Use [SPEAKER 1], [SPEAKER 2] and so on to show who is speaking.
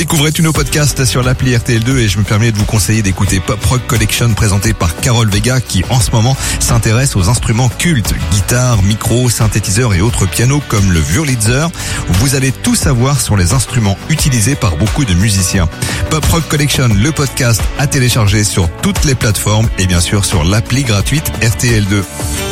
[SPEAKER 1] Découvrez tous nos podcasts sur l'appli RTL2 et je me permets de vous conseiller d'écouter Pop Rock Collection présenté par Carole Vega qui en ce moment s'intéresse aux instruments cultes, guitare, micro, synthétiseur et autres pianos comme le Wurlitzer. Vous allez tout savoir sur les instruments utilisés par beaucoup de musiciens. Pop Rock Collection, le podcast à télécharger sur toutes les plateformes et bien sûr sur l'appli gratuite RTL2.